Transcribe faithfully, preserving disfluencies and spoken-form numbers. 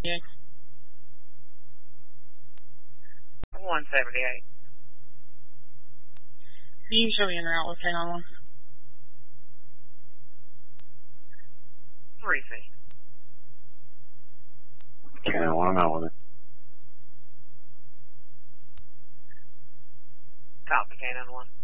Yeah. one seventy-eight. You can show me in route with K nine one. three C. K nine one, I'm out with it. Copy, K nine one.